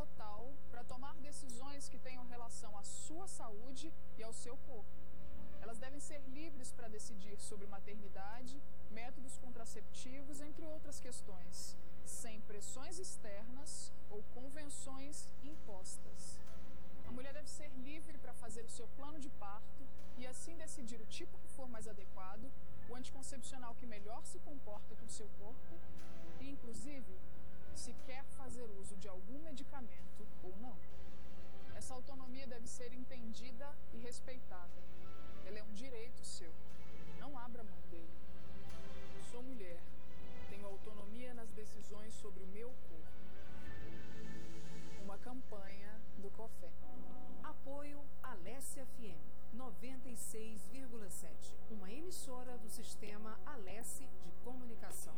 total para tomar decisões que tenham relação à sua saúde e ao seu corpo. Elas devem ser livres para decidir sobre maternidade, métodos contraceptivos, entre outras questões, sem pressões externas ou convenções impostas. A mulher deve ser livre para fazer o seu plano de parto e assim decidir o tipo que for mais adequado, o anticoncepcional que melhor se comporta com o seu corpo e, inclusive, se quer fazer uso de algum medicamento ou não. Essa autonomia deve ser entendida e respeitada. Ela é um direito seu. Não abra mão dele. Sou mulher. Tenho autonomia nas decisões sobre o meu corpo. Uma campanha do COFEM. Apoio Alesse FM 96,7. Uma emissora do sistema Alesse de comunicação.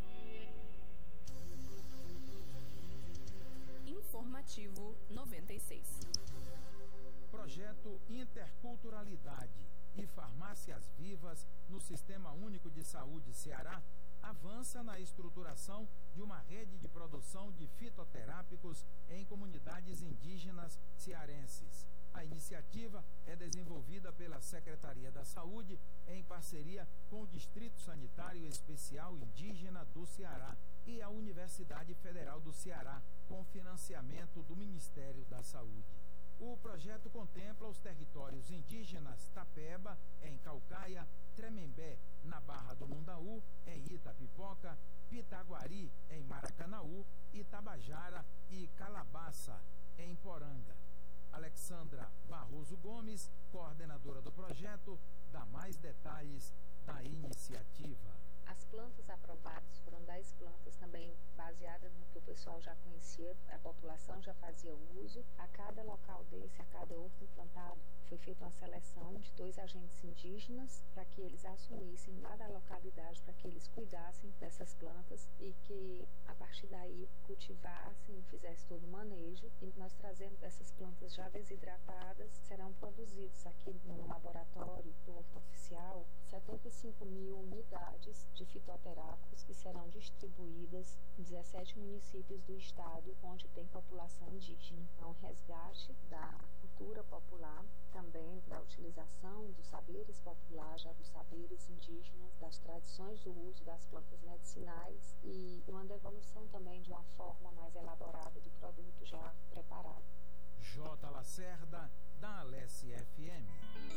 Informativo 96. Projeto Interculturalidade e Farmácias Vivas no Sistema Único de Saúde Ceará avança na estruturação de uma rede de produção de fitoterápicos em comunidades indígenas cearenses. A iniciativa é desenvolvida pela Secretaria da Saúde em parceria com o Distrito Sanitário Especial Indígena do Ceará e a Universidade Federal do Ceará, com financiamento do Ministério da Saúde. O projeto contempla os territórios indígenas Tapeba, em Caucaia, Tremembé, na Barra do Mundaú, em Itapipoca, Pitaguari, em Maracanaú, Itabajara e Calabaça, em Poranga. Alexandra Barroso Gomes, coordenadora do projeto, dá mais detalhes da iniciativa. As plantas aprovadas foram 10 plantas também baseadas no que o pessoal já conhecia, a população já fazia uso. A cada local desse, a cada horto implantado, foi feita uma seleção de 2 agentes indígenas para que eles assumissem lá da localidade, para que eles cuidassem dessas plantas e que a partir daí cultivassem, fizessem todo o manejo. E nós trazemos essas plantas já desidratadas, serão produzidos aqui no laboratório do Horto Oficial 75.000 unidades de fitoterápicos que serão distribuídas em 17 municípios do estado onde tem população indígena. É um resgate da cultura popular, também da utilização dos saberes populares, já dos saberes indígenas, das tradições do uso das plantas medicinais e uma devolução também de uma forma mais elaborada do produto já preparado. J. Lacerda, da Alesse FM.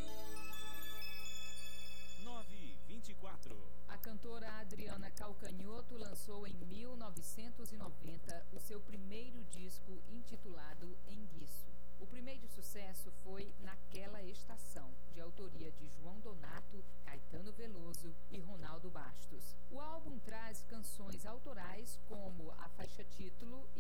9h24. A cantora Adriana Calcanhoto lançou em 1990 o seu primeiro disco intitulado Enguiço. O primeiro sucesso foi Naquela Estação, de autoria de João Donato, Caetano Veloso e Ronaldo Bastos. O álbum traz canções autorais como a faixa título